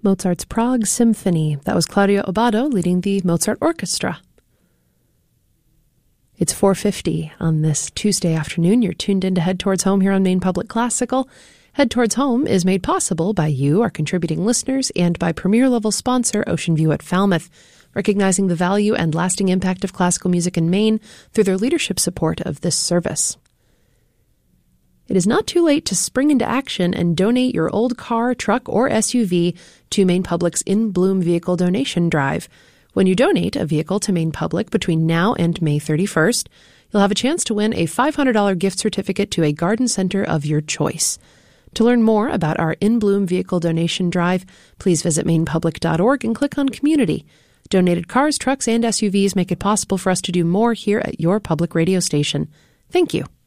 Mozart's Prague Symphony. That was Claudio Abbado leading the Mozart Orchestra. It's 4:50 on this Tuesday afternoon. You're tuned in to Head Towards Home here on Maine Public Classical. Head Towards Home is made possible by you, our contributing listeners, and by premier-level sponsor Ocean View at Falmouth, recognizing the value and lasting impact of classical music in Maine through their leadership support of this service. It is not too late to spring into action and donate your old car, truck, or SUV to Maine Public's In Bloom Vehicle Donation Drive. When you donate a vehicle to Maine Public between now and May 31st, you'll have a chance to win a $500 gift certificate to a garden center of your choice. To learn more about our In Bloom Vehicle Donation Drive, please visit mainepublic.org and click on Community. Donated cars, trucks, and SUVs make it possible for us to do more here at your public radio station. Thank you.